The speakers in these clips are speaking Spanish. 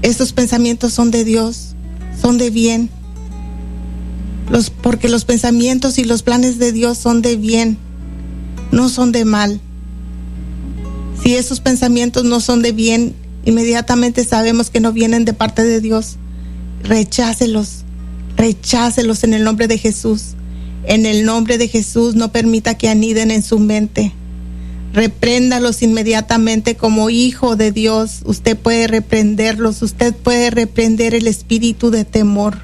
Estos pensamientos son de Dios, son de bien. Porque los pensamientos y los planes de Dios son de bien, no son de mal. Si esos pensamientos no son de bien, inmediatamente sabemos que no vienen de parte de Dios. Rechácelos en el nombre de Jesús. En el nombre de Jesús, no permita que aniden en su mente. Repréndalos inmediatamente como hijo de Dios. Usted puede reprenderlos, usted puede reprender el espíritu de temor,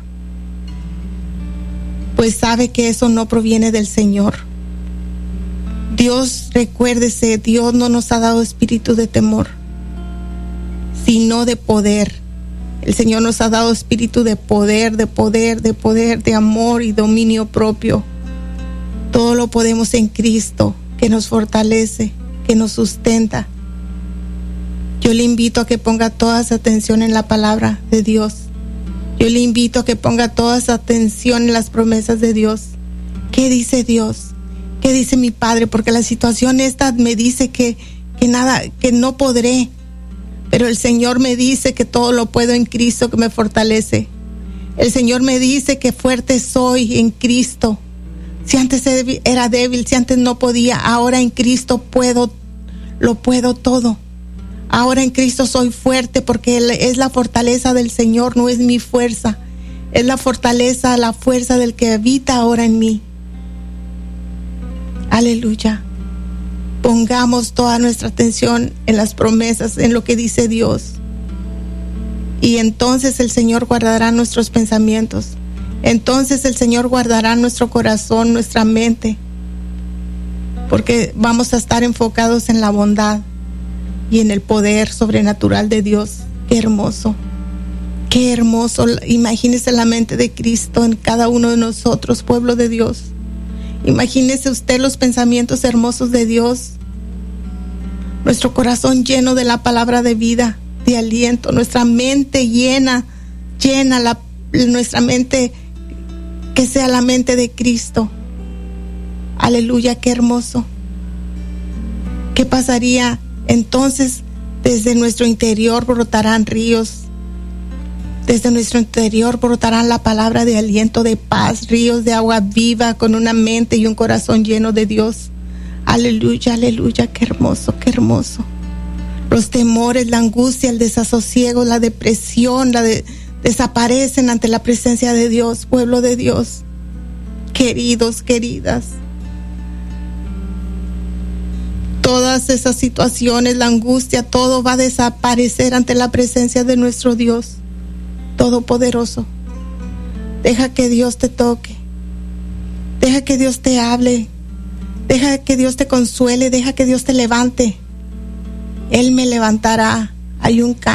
pues sabe que eso no proviene del Señor. Dios, recuérdese, Dios no nos ha dado espíritu de temor, sino de poder. El Señor nos ha dado espíritu de poder, de amor y dominio propio. Todo lo podemos en Cristo, que nos fortalece, que nos sustenta. Yo le invito a que ponga toda su atención en la palabra de Dios. Yo le invito a que ponga toda su atención en las promesas de Dios. ¿Qué dice Dios? ¿Qué dice mi Padre? Porque la situación esta me dice que no podré. Pero el Señor me dice que todo lo puedo en Cristo que me fortalece. El Señor me dice que fuerte soy en Cristo. Si antes era débil, si antes no podía, ahora en Cristo lo puedo todo. Ahora en Cristo soy fuerte porque Él es la fortaleza del Señor, no es mi fuerza. Es la fortaleza, la fuerza del que habita ahora en mí. Aleluya. Pongamos toda nuestra atención en las promesas, en lo que dice Dios. Y entonces el Señor guardará nuestros pensamientos. Entonces el Señor guardará nuestro corazón, nuestra mente. Porque vamos a estar enfocados en la bondad y en el poder sobrenatural de Dios. Qué hermoso. Qué hermoso. Imagínese la mente de Cristo en cada uno de nosotros, pueblo de Dios. Imagínese usted los pensamientos hermosos de Dios. Nuestro corazón lleno de la palabra de vida, de aliento. Nuestra mente llena nuestra mente, que sea la mente de Cristo. Aleluya, qué hermoso. ¿Qué pasaría? Entonces, desde nuestro interior brotarán ríos. Desde nuestro interior brotarán la palabra de aliento, de paz, ríos de agua viva, con una mente y un corazón lleno de Dios. Aleluya, aleluya, qué hermoso, qué hermoso. Los temores, la angustia, el desasosiego, la depresión, desaparecen ante la presencia de Dios, pueblo de Dios. Queridos, queridas. Todas esas situaciones, la angustia, todo va a desaparecer ante la presencia de nuestro Dios Todopoderoso. Deja que Dios te toque. Deja que Dios te hable. Deja que Dios te consuele. Deja que Dios te levante. Él me levantará. Hay un